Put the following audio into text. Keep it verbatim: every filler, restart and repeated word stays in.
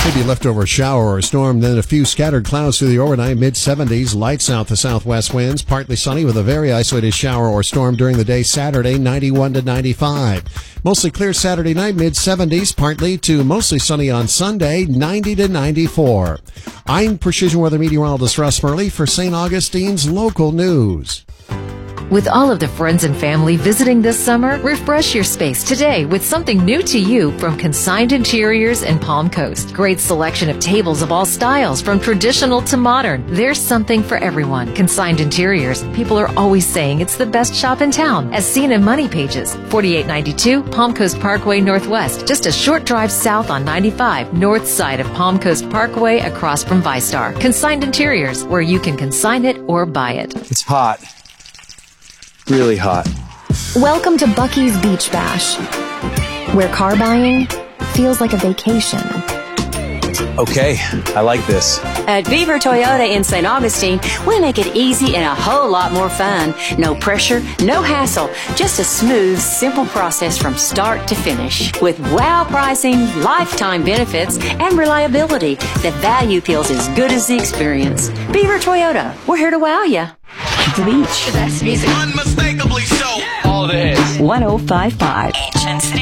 maybe leftover shower or storm, then a few scattered clouds through the overnight, mid seventies, light south to southwest winds, partly sunny with a very isolated shower or storm during the day Saturday, ninety-one to ninety-five. Mostly clear Saturday night, mid seventies, partly to mostly sunny on Sunday, ninety to ninety-four. I'm Precision Weather Meteorologist Russ Murley for Saint Augustine's Local News. With all of the friends and family visiting this summer, refresh your space today with something new to you from Consigned Interiors and Palm Coast. Great selection of tables of all styles, from traditional to modern. There's something for everyone. Consigned Interiors. People are always saying it's the best shop in town, as seen in Money Pages. forty-eight ninety-two Palm Coast Parkway Northwest, just a short drive south on ninety-five, north side of Palm Coast Parkway across from ViStar. Consigned Interiors, where you can consign it or buy it. It's hot. Really hot. Welcome to Bucky's Beach Bash, where car buying feels like a vacation. Okay, I like this. At Beaver Toyota in Saint Augustine, we make it easy and a whole lot more fun. No pressure, no hassle, just a smooth, simple process from start to finish. With wow pricing, lifetime benefits, and reliability, the value feels as good as the experience. Beaver Toyota, we're here to wow you. The beach. Unmistakably so. All the hits. one oh five point five.